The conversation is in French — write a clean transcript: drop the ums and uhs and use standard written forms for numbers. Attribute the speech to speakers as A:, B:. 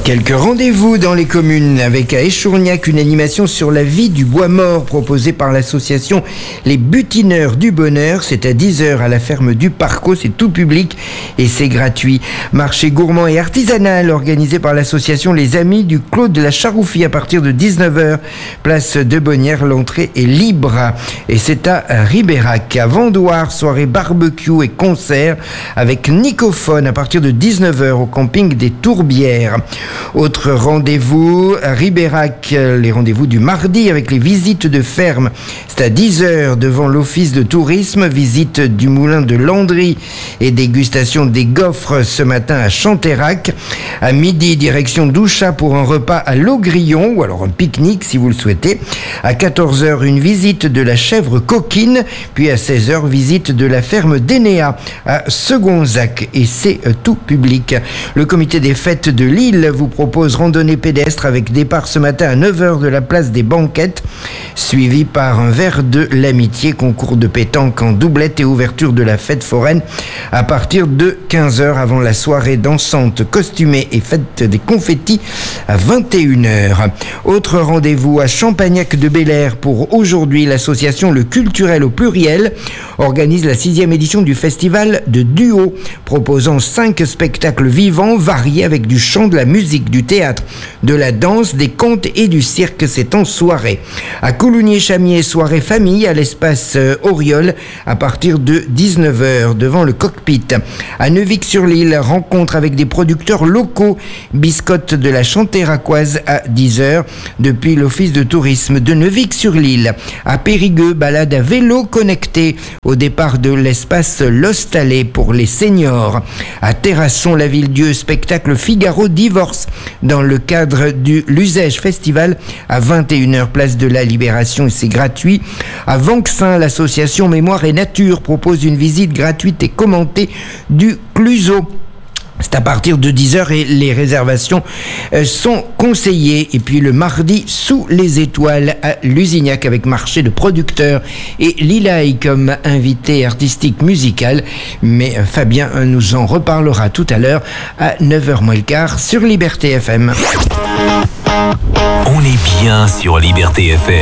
A: Quelques rendez-vous dans les communes avec à Échourgnac une animation sur la vie du bois mort proposée par l'association Les Butineurs du Bonheur. C'est à 10h à la ferme du Parco, c'est tout public et c'est gratuit. Marché gourmand et artisanal organisé par l'association Les Amis du Clos de la Charoufie à partir de 19h. Place de Bonnières, l'entrée est libre et c'est à Ribérac. À Vendoire, soirée barbecue et concert avec Nicophone à partir de 19h au camping des Tourbières. Autre rendez-vous à Ribérac, les rendez-vous du mardi avec les visites de ferme. C'est à 10h devant l'office de tourisme, visite du moulin de Landry et dégustation des gaufres ce matin à Chantérac. À midi, direction d'Ouchat pour un repas à l'Augrillon ou alors un pique-nique si vous le souhaitez. À 14h, une visite de la chèvre coquine, puis à 16h, visite de la ferme d'Énéa à Segonzac et c'est tout public. Le comité des fêtes de Lille vous propose randonnée pédestre avec départ ce matin à 9h de la place des Banquettes, suivi par un verre de l'amitié, concours de pétanque en doublette et ouverture de la fête foraine à partir de 15h avant la soirée dansante costumée et fête des confettis à 21h. Autre rendez-vous à Champagnac-de-Bel-Air pour aujourd'hui, l'association Le Culturel au Pluriel organise la 6e édition du festival de duo, proposant 5 spectacles vivants variés avec du chant, de la musique, du théâtre, de la danse, des contes et du cirque. C'est en soirée. À Coulugny-Chamier, soirée famille à l'espace Auriol à partir de 19h devant le cockpit. À Neuvic-sur-l'Île, rencontre avec des producteurs locaux, biscotte de la Chantéracoise à 10h depuis l'office de tourisme de Neuvic-sur-l'Île. À Périgueux, balade à vélo connecté au départ de l'espace L'Hostalet pour les seniors. À Terrasson, la Ville-Dieu, spectacle Figaro Divorce dans le cadre du Luzège Festival à 21h place de la Libération et c'est gratuit. À Vanxin, l'association Mémoire et Nature propose une visite gratuite et commentée du Cluseau. C'est à partir de 10h et les réservations sont conseillées. Et puis le mardi, Sous les étoiles à Lusignac avec marché de producteurs et Lilaï comme invité artistique musical. Mais Fabien nous en reparlera tout à l'heure à 9h moins le quart sur Liberté FM.
B: On est bien sur Liberté FM.